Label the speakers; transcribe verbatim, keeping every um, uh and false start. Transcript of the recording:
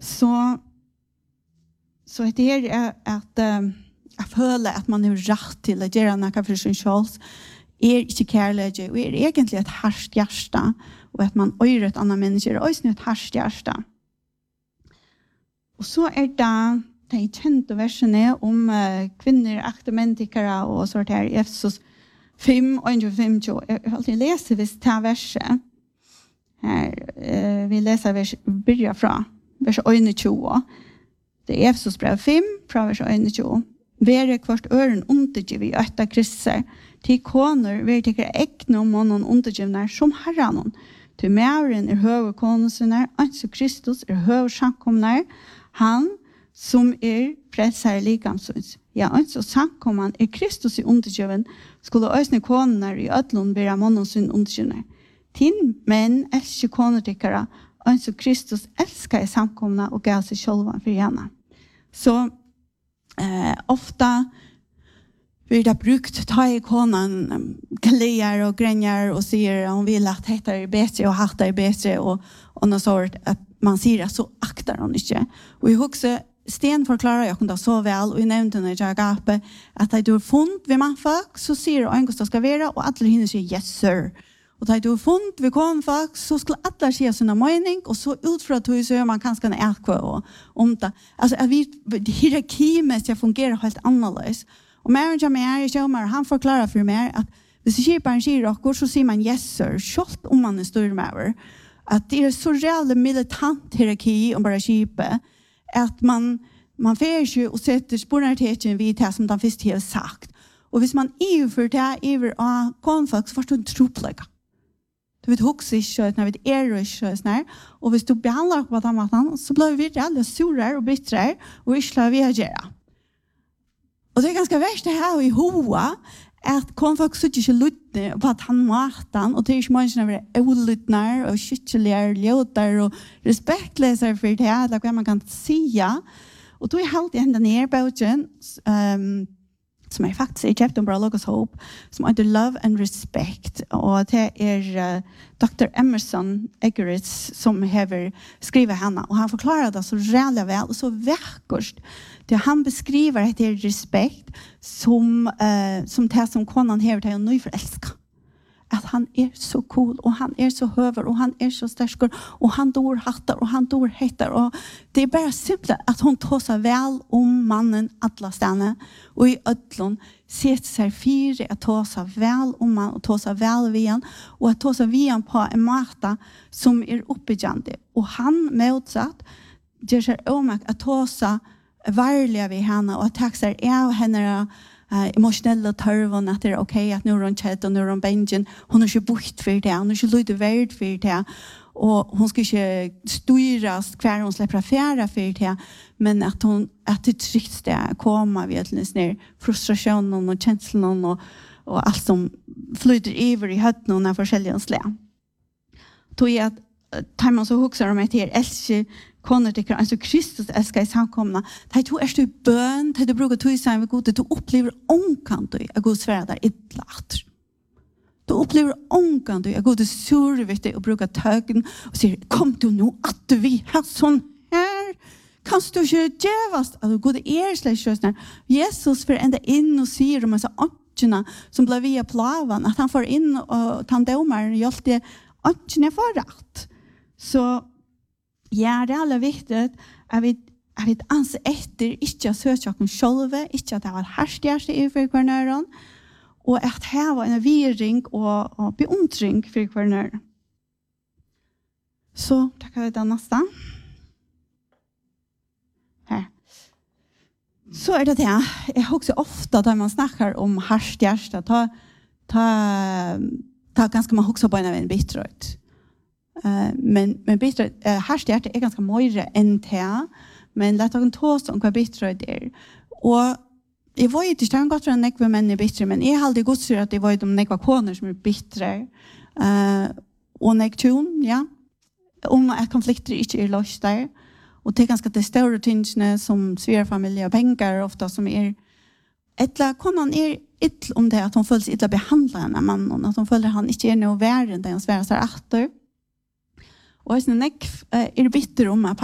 Speaker 1: Så, så det är att äh, jag føler at man har rätt till att göra något för sin själv är inte kärlek och är egentligen ett harskt hjärta och att man öjer ett annat människor och är ett harskt hjärta. Och så är det de kända verserna om uh, kvinnor, aktementikere och så där i Efesos fem och fem. Jag har alltid läst visst det här verset. Här, uh, vi läser vers, börjar från vers tjugo. Det är Efesos brev fem, från vers tjugo. Vere kvart øren undergiv i øtta krisser, til koner vere tikkere ekne om månen undergivner som herranen. Til mæren er høve konesuner, anso Kristus er høve samkomner, han som er frelser likamsøns. Ja, anso samkomman er Kristus i undergiven, skulle øsne koner i ødlån være månen sin undergivner. Til menn elsker koner tikkere, anso Kristus elsker i samkomna og gav seg sjølvan for henne. Så Eh, ofta blir det brukt ta i konan kliar och gränjar och säger hon vill att detta är bättre och hatta är bättre och, och något sort att man säger så aktar hon inte. Och i också Sten förklarar jag kunde så väl och i nämnde när jag gape att det du fund vid man folk så säger Augusta ska vara och alla hinner säga yes sir. Och det du fund vid kom folk så skulle alla säga sina mening och så utfrån att så man kanske kan äta och om det. Alltså att vi hierarkimässigt fungerar helt annorlunda. Och mer än mer jag mer han förklarar för mig att hvis skiparen säger och så säger man yes sir short om man är stor med att det är så reellt militant hierarki om bara skipe att man man får ju och sätter spårnärheten vid det som de först har sagt. Och hvis man är för det över a konfolk så förstår du troplägga. Du vet också inte när vi är och så och hvis du behandlar på den maten så blir vi alla sura och bittra och inte vi agera. Och det är ganska värst det här i hoa att konfolk så inte lutne på att han matan och det är ju många som är olutnar och skickliga ljutar och respektlösa för det här vad man kan säga. Och då är helt ända ner bogen ehm som är faktiskt i chapter Bra Logos Hope som heter Love and Respect och det är uh, doktor Emerson Eggerichs som har skrivit henne och han förklarar det så rätt väl och så vackert. Det han beskriver det är respekt som uh, som det som konan har till en ny förälska. Att han är så cool och han är så höver och han är så stark och han dår hattar och han dår hettar och det är bara simpelt att hon tar sig väl om mannen alla stanna och i ödlon sätter sig fyra att ta sig väl om man och ta sig väl vid han och att ta sig vid han på en mata som är uppbyggande och han motsatt gör sig om att ta sig varliga vid henne och att ta sig av henne Uh, emotionella törvon att det är okej att nu är hon chat och nu är hon benjen. Hon har inte bort för det. Hon har inte lite värd för det. Och hon ska inte styras kvar hon släpper affära för det. Men att hon att det tryggt det kommer vid att ner frustrationen och känslan och, och allt som flyter över i hötten och när försäljaren slä. Då är att tar man så huxar om att det är älskar koner tycker alltså Kristus älskar i samkomna. Det är du är bön, det du brukar ta sig med gode, du upplever ångkant du är god svära där ittlat. Du upplever ångkant du är god survete och brukar tögen och säger kom du nu att vi har sån här kan du inte jävast alltså god är slash när Jesus för ända in och säger om så antarna som blev via plavan att han får in och han domar hjälpte antarna för rätt. Så ja, det är allra viktigt att vi, att vi anser efter, inte att söka oss själva, inte att det var härstigaste i för kvarnören, och att det var en virring och, och beundring för kvarnören. Så, tackar vi den nästa. Här. Så är det det. Jag har också ofta när man snackar om härstigaste, ta, ta, ta ganska man också på en bittröt. Uh, men men bättre uh, hastighet är ganska mycket än det men låt oss ta oss om vad bättre det är och jag var inte stäng gott för en nekva män är bättre men jag hade gott så att det var de nekva koner som är bättre eh uh, och nektun ja om att konflikter inte är löst där och det är ganska det stora tingen som svär familjer och pengar ofta som är ettla konan är ett om det att hon följs illa behandla henne man och att hon följer han inte är nog värre än den svära sig åter. Och sen är det bitter om att